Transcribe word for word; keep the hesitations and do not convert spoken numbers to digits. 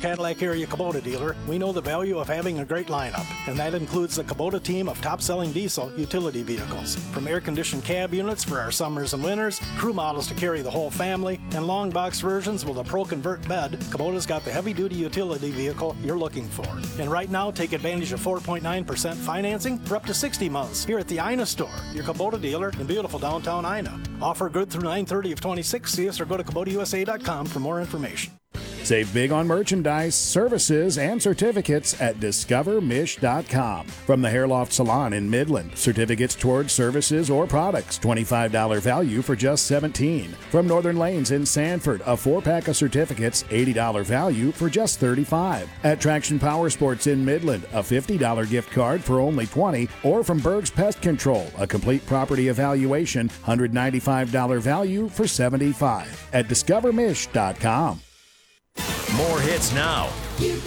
Cadillac area Kubota dealer, we know the value of having a great lineup, and that includes the Kubota team of top-selling diesel utility vehicles. From air-conditioned cab units for our summers and winters, crew models to carry the whole family, and long box versions with a Pro Convert bed, Kubota's got the heavy-duty utility vehicle you're looking for. And right now, take advantage of four point nine percent financing for up to sixty months here at the Ina store, your Kubota dealer in beautiful downtown Ina. Offer good through nine thirty of twenty-six. See us or go to Kubota U S A dot com for more information. Save big on merchandise, services, and certificates at discover mish dot com. From the Hair Loft Salon in Midland, certificates towards services or products, twenty-five dollars value for just seventeen dollars. From Northern Lanes in Sanford, a four-pack of certificates, eighty dollars value for just thirty-five dollars. At Traction Power Sports in Midland, a fifty dollars gift card for only twenty dollars. Or from Berg's Pest Control, a complete property evaluation, one hundred ninety-five dollars value for seventy-five dollars. At discover mish dot com. More hits now.